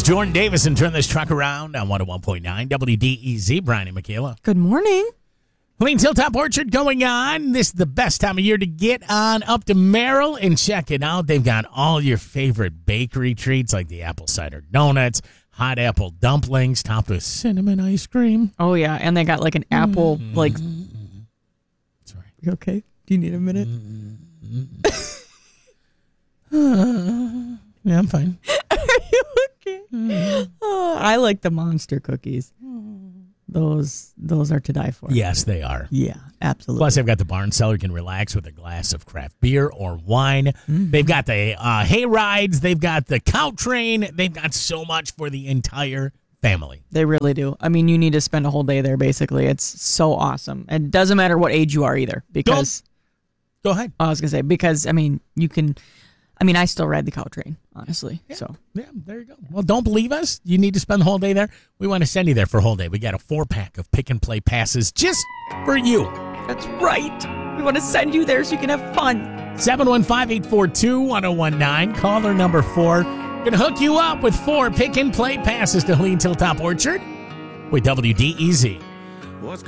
Jordan Davis and turn this truck around on 101.9 WDEZ. Brian and Michaela. Good morning. Lean Hilltop Orchard going on. This is the best time of year to get on up to Merrill and check it out. They've got all your favorite bakery treats like the apple cider donuts, hot apple dumplings topped with cinnamon ice cream. Oh, yeah. And they got like an apple, like. Sorry. You okay? Do you need a minute? Yeah, I'm fine. Are you okay? Oh, I like the monster cookies. Those are to die for. Yes, they are. Yeah, absolutely. Plus, they've got the barn cellar. You can relax with a glass of craft beer or wine. Mm-hmm. They've got the hay rides. They've got the cow train. They've got so much for the entire family. They really do. I mean, you need to spend a whole day there, basically. It's so awesome. And it doesn't matter what age you are either. Because Go ahead. I was going to say, because, I mean, you can... I mean, I still ride the cow train, honestly. Yeah. So Yeah, there you go. Well, don't believe us? You need to spend the whole day there? We want to send you there for a whole day. We got a 4-pack of pick and play passes just for you. that's right. We want to send you there so you can have fun. 715-842-1019. Caller number 4. Going to hook you up with 4 pick and play passes to Lean Hilltop Orchard with WDEZ. What's